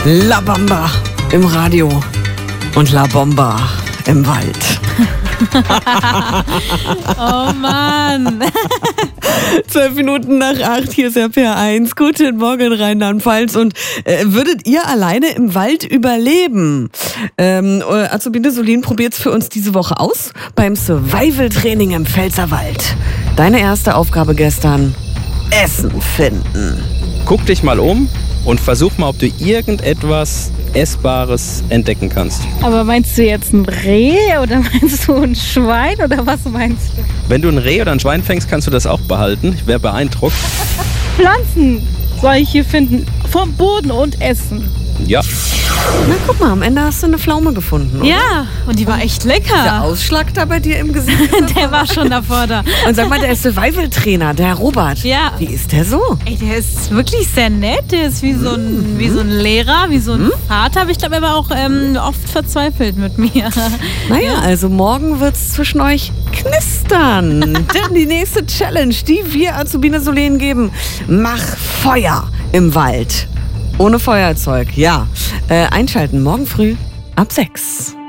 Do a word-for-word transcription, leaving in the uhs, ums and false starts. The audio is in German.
La Bamba im Radio und La Bomba im Wald. Oh Mann. Zwölf Minuten nach acht, hier ist R P R eins. Guten Morgen, Rheinland-Pfalz. Und äh, würdet ihr alleine im Wald überleben? Ähm, Azubine Solin probiert es für uns diese Woche aus beim Survival-Training im Pfälzerwald. Deine erste Aufgabe gestern: Essen finden. Guck dich mal um und versuch mal, ob du irgendetwas Essbares entdecken kannst. Aber meinst du jetzt ein Reh oder meinst du ein Schwein oder was meinst du? Wenn du ein Reh oder ein Schwein fängst, kannst du das auch behalten. Ich wäre beeindruckt. Pflanzen soll ich hier finden, vom Boden und essen. Ja. Na guck mal, am Ende hast du eine Pflaume gefunden, oder? Ja, und die war echt Der lecker. Ausschlag da bei dir im Gesicht. Der war schon davor da. Und sag mal, der Survival-Trainer, der Herr Robert. Ja. Wie ist der so? Ey, der ist wirklich sehr nett. Der ist wie so ein, wie so ein Lehrer, wie so ein Vater. Aber ich glaube, er war auch ähm, oft verzweifelt mit mir. Naja, also morgen wird's zwischen euch knistern. Denn die nächste Challenge, die wir Azubine Solin geben: Mach Feuer im Wald. Ohne Feuerzeug, ja. Äh, einschalten morgen früh ab sechs.